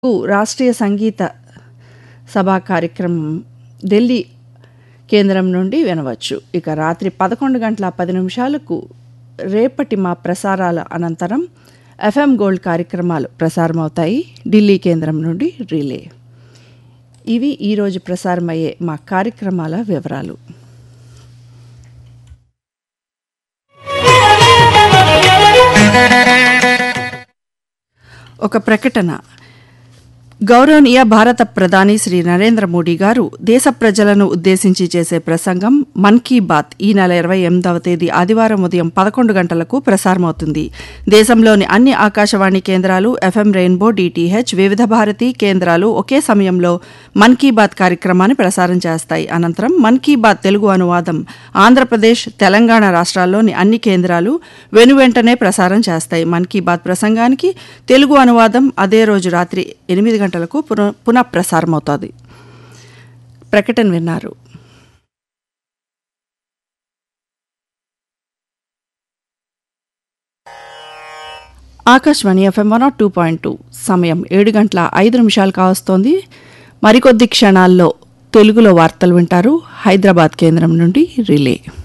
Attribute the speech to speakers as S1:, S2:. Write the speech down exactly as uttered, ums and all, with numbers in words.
S1: రాష్ట్రీయ సంగీత సభా కార్యక్రమం ఢిల్లీ కేంద్రం నుండి వినవచ్చు. ఇక రాత్రి పదకొండు గంటల పది నిమిషాలకు రేపటి మా ప్రసారాల అనంతరం ఎఫ్ఎం గోల్డ్ కార్యక్రమాలు ప్రసారమవుతాయి ఢిల్లీ కేంద్రం నుండి రిలే. ఇవి ఈరోజు ప్రసారమయ్యే మా కార్యక్రమాల వివరాలు. ఒక ప్రకటన. గౌరవనీయ భారత ప్రధాని శ్రీ నరేంద్ర మోడీ గారు దేశ ప్రజలను ఉద్దేశించి చేసే ప్రసంగం మన్ కీ బాత్ ఈ నెల ఇరవై ఎనిమిదవ తేదీ ఆదివారం ఉదయం పదకొండు గంటలకు ప్రసారమవుతుంది. దేశంలోని అన్ని ఆకాశవాణి కేంద్రాలు, ఎఫ్ఎం రెయిన్బో, డిటిహెచ్, వివిధ భారతి కేంద్రాలు ఒకే సమయంలో మన్ కీ బాత్ కార్యక్రమాన్ని ప్రసారం చేస్తాయి. అనంతరం మన్ కీ బాత్ తెలుగు అనువాదం ఆంధ్రప్రదేశ్, తెలంగాణ రాష్ట్రాల్లోని అన్ని కేంద్రాలు వెనువెంటనే ప్రసారం చేస్తాయి. మన్ కీ బాత్ ప్రసంగానికి తెలుగు అనువాదం అదే రోజు రాత్రి ఎనిమిది గంటలకు పునః పునః ప్రసారమవుతుంది. ప్రకటన విన్నారు. Akashvani FM one not two point two. సమయం ఏడు గంటల ఐదు నిమిషాలు కావస్తోంది. మరికొద్ది క్షణాల్లో తెలుగులో వార్తలు వింటారు హైదరాబాద్ కేంద్రం నుండి రిలే.